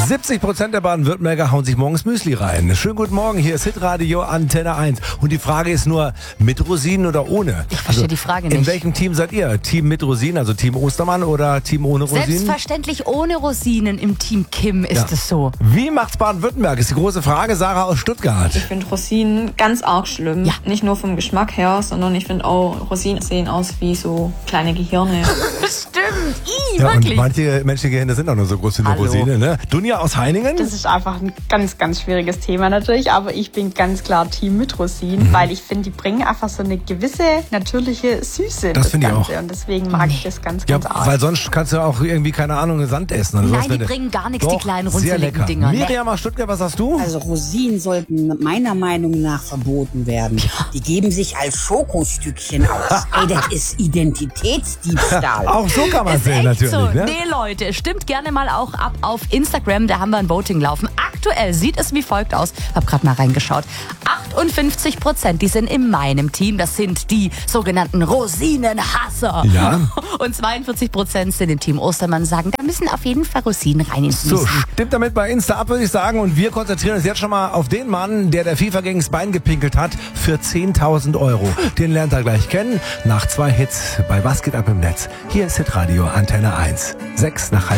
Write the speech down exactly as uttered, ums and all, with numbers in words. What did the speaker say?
siebzig Prozent der Baden-Württemberger hauen sich morgens Müsli rein. Schönen guten Morgen, hier ist Hitradio Antenne eins. Und die Frage ist nur, mit Rosinen oder ohne? Ich verstehe also, die Frage nicht. In welchem Team seid ihr? Team mit Rosinen, also Team Ostermann oder Team ohne Rosinen? Selbstverständlich ohne Rosinen im Team Kim ist Ja. es so. Wie macht's Baden-Württemberg? Ist die große Frage. Sarah aus Stuttgart. Ich finde Rosinen ganz arg schlimm. Ja. Nicht nur vom Geschmack her, sondern ich finde auch, Rosinen sehen aus wie so kleine Gehirne. Stimmt, Ih, Ja, und wirklich. manche menschliche Hände sind auch nur so groß wie eine Hallo. Rosine. Ne? Dunja aus Heiningen? Das ist einfach ein ganz, ganz schwieriges Thema natürlich, aber ich bin ganz klar Team mit Rosinen, mhm. weil ich finde, die bringen einfach so eine gewisse natürliche Süße in Das das finde ich Ganze auch. und deswegen mag ich das ganz, Ja, ganz arg. weil sonst kannst du auch irgendwie, keine Ahnung, Sand essen. Oder Nein, sowas. die bringen gar nichts, die Doch, kleinen sehr runzeligen lecker. Dinger. Miriam aus Stuttgart, was sagst du? Also Rosinen sollten meiner Meinung nach verboten werden. Die geben sich als Schokostückchen aus. Ey, das ist Identitätsdiebstahl. Auch so kann man Ist sehen, echt natürlich. so. Ne? Nee, Leute, stimmt gerne mal auch ab auf Instagram. Da haben wir ein Voting laufen. Aktuell sieht es wie folgt aus. Hab gerade mal reingeschaut. achtundfünfzig Prozent, die sind in meinem Team. Das sind die sogenannten Rosinenhasser. Ja. Und zweiundvierzig Prozent sind im Team Ostermann, sagen, da müssen auf jeden Fall Rosinen rein ins So, Müsli. stimmt damit bei Insta ab, würde ich sagen. Und wir konzentrieren uns jetzt schon mal auf den Mann, der der FIFA gegens Bein gepinkelt hat für zehntausend Euro. Den lernt er gleich kennen. Nach zwei Hits bei Was geht ab im Netz. Hier ist Hitradio Antenne eins. Sechs nach halb